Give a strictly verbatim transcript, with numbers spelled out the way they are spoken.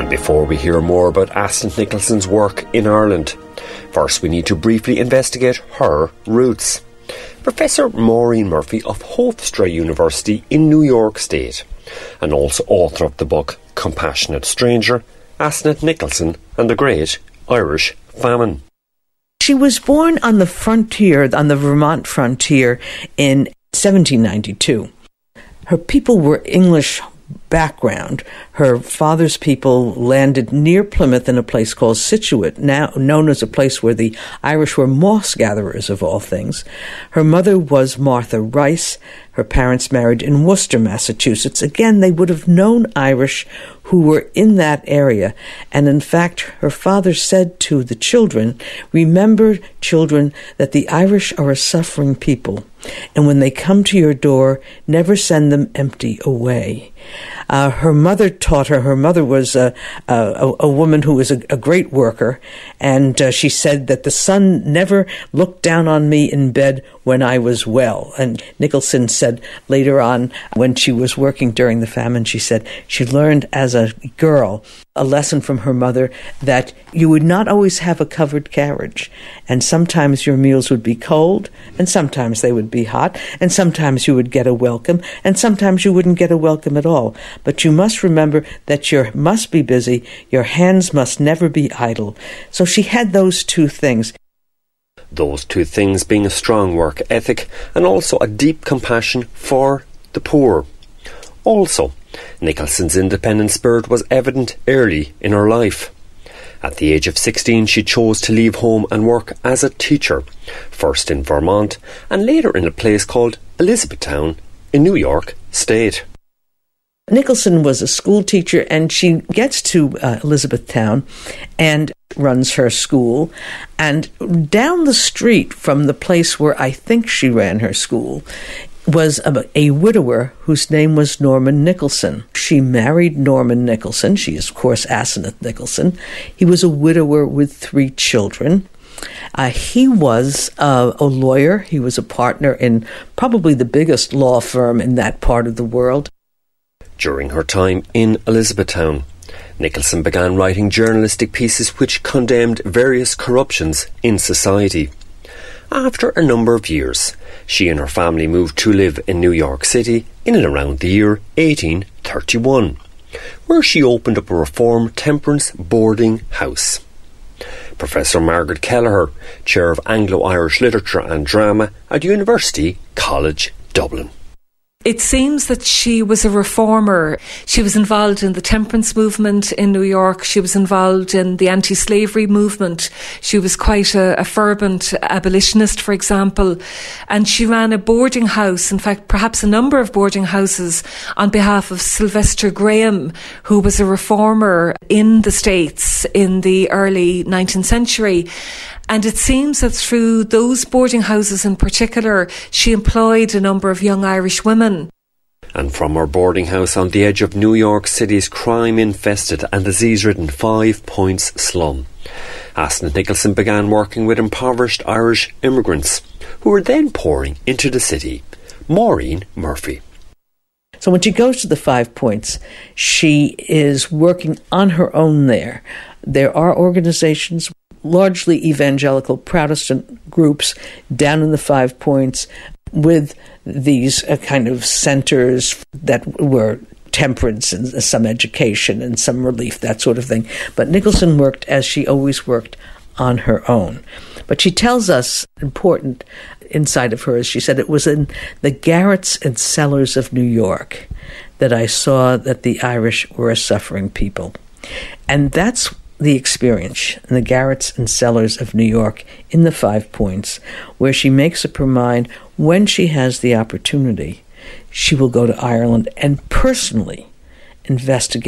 And before we hear more about Aasnath Nicholson's work in Ireland, first we need to briefly investigate her roots. Professor Maureen Murphy of Hofstra University in New York State, and also author of the book Compassionate Stranger, Aasnath Nicholson and the Great Irish Famine. She was born on the frontier, on the Vermont frontier, in seventeen ninety-two. Her people were English background. Her father's people landed near Plymouth in a place called Scituate, now known as a place where the Irish were moss gatherers of all things. Her mother was Martha Rice. Her parents married in Worcester, Massachusetts. Again, they would have known Irish who were in that area. And in fact, her father said to the children, "Remember, children, that the Irish are a suffering people. And when they come to your door, never send them empty away." Uh, her mother taught her. Her mother was a, a, a woman who was a, a great worker, and uh, she said that the sun never looked down on me in bed when I was well. And Nicholson said later on, when she was working during the famine, she said she learned as a girl a lesson from her mother that you would not always have a covered carriage, and sometimes your meals would be cold, and sometimes they would be hot, and sometimes you would get a welcome, and sometimes you wouldn't get a welcome at all. But you must remember that you must be busy, your hands must never be idle. So she had those two things. Those two things being a strong work ethic and also a deep compassion for the poor. Also, Nicholson's independent spirit was evident early in her life. At the age of sixteen, she chose to leave home and work as a teacher, first in Vermont and later in a place called Elizabethtown in New York State. Nicholson was a school teacher, and she gets to uh, Elizabethtown and runs her school. And down the street from the place where I think she ran her school was a, a widower whose name was Norman Nicholson. She married Norman Nicholson. She is, of course, Aasnath Nicholson. He was a widower with three children. Uh, he was uh, a lawyer. He was a partner in probably the biggest law firm in that part of the world. During her time in Elizabethtown, Nicholson began writing journalistic pieces which condemned various corruptions in society. After a number of years, she and her family moved to live in New York City in and around the year eighteen thirty-one, where she opened up a reform temperance boarding house. Professor Margaret Kelleher, Chair of Anglo-Irish Literature and Drama at University College Dublin. It seems that she was a reformer. She was involved in the temperance movement in New York. She was involved in the anti-slavery movement. She was quite a, a fervent abolitionist, for example. And she ran a boarding house, in fact, perhaps a number of boarding houses, on behalf of Sylvester Graham, who was a reformer in the States in the early nineteenth century. And it seems that through those boarding houses in particular, she employed a number of young Irish women. And from her boarding house on the edge of New York City's crime-infested and disease-ridden Five Points slum, Aasnath Nicholson began working with impoverished Irish immigrants, who were then pouring into the city. Maureen Murphy. So when she goes to the Five Points, she is working on her own there. There are organizations, largely evangelical Protestant groups, down in the Five Points with these uh, kind of centers that were temperance and some education and some relief, that sort of thing. But Nicholson worked, as she always worked, on her own. But she tells us, important insight of hers, she said, it was in the garrets and cellars of New York that I saw that the Irish were a suffering people. And that's the experience in the garrets and cellars of New York in the Five Points, where she makes up her mind when she has the opportunity, she will go to Ireland and personally investigate